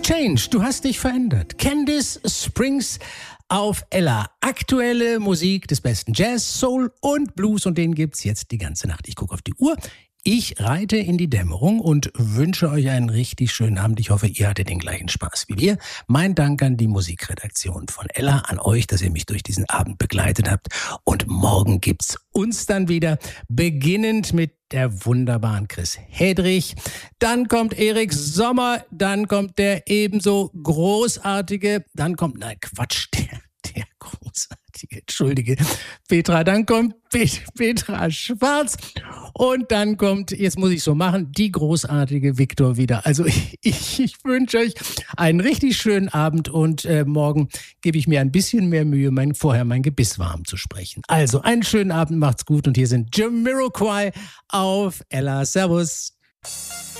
Changed, du hast dich verändert. Candice Springs auf Ella. Aktuelle Musik des besten Jazz, Soul und Blues und den gibt's jetzt die ganze Nacht. Ich gucke auf die Uhr. Ich reite in die Dämmerung und wünsche euch einen richtig schönen Abend. Ich hoffe, ihr hattet den gleichen Spaß wie wir. Mein Dank an die Musikredaktion von Ella, an euch, dass ihr mich durch diesen Abend begleitet habt. Und morgen gibt's uns dann wieder, beginnend mit der wunderbaren Chris Hedrich. Dann kommt Erik Sommer, dann kommt der ebenso großartige, der großartige, entschuldige, Petra, dann kommt Petra Schwarz und dann kommt, jetzt muss ich so machen, die großartige Viktor wieder. Also ich wünsche euch einen richtig schönen Abend und morgen gebe ich mir ein bisschen mehr Mühe, vorher mein Gebiss warm zu sprechen. Also einen schönen Abend, macht's gut und hier sind Jamiroquai auf Ella. Servus.